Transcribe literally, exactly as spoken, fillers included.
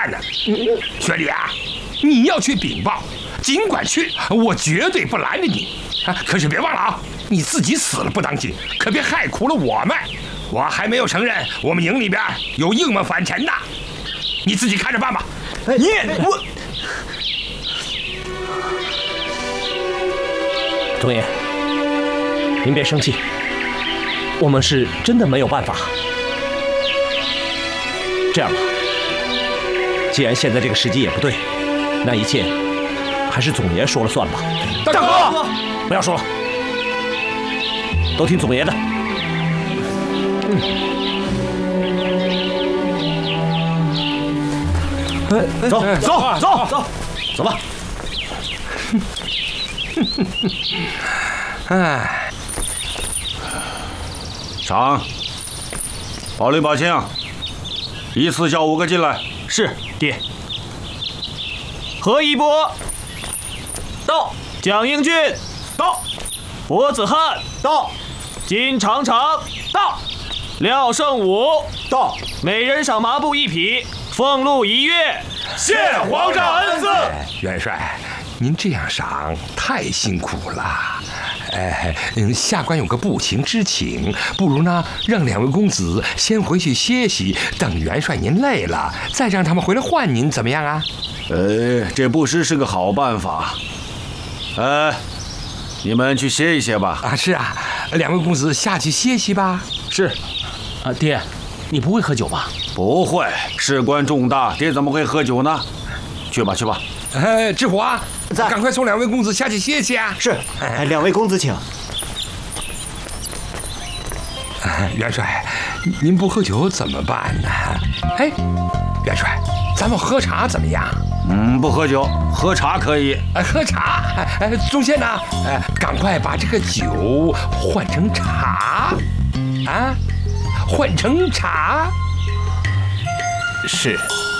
办呢？学礼啊，你要去禀报，尽管去，我绝对不拦着你。啊，可是别忘了啊，你自己死了不当紧，可别害苦了我们。我还没有承认我们营里边有硬们反陈的，你自己看着办吧。 你我， 总爷，您别生气，我们是真的没有办法。这样吧，既然现在这个时机也不对，那一切还是总爷说了算吧。 大哥， 不要说了，都听总爷的。嗯。哎，走走走走走吧。 哎， 长，保令保清，依次叫五个进来。 是，爹。何一波到，蒋英俊到，柏子汉到，金长长到，廖胜武到，每人赏麻布一匹，俸禄一月。谢皇上恩赐。 元帅，您这样赏太辛苦了。哎，嗯，下官有个不情之请，不如呢，让两位公子先回去歇息，等元帅您累了，再让他们回来换您，怎么样啊？ 呃，这不失是个好办法。呃，你们去歇一歇吧。 啊，是啊，两位公子下去歇息吧。 是。啊，爹，你不会喝酒吧？ 不会，事关重大，爹怎么会喝酒呢？去吧，去吧。 哎，知虎啊，赶快送两位公子下去歇息啊！ 是，哎，两位公子请。 哎，元帅，您不喝酒怎么办呢？哎，元帅，咱们喝茶怎么样？ 嗯，不喝酒，喝茶可以。 哎，喝茶。哎，宗宪呢？哎，赶快把这个酒换成茶，啊，换成茶。 是。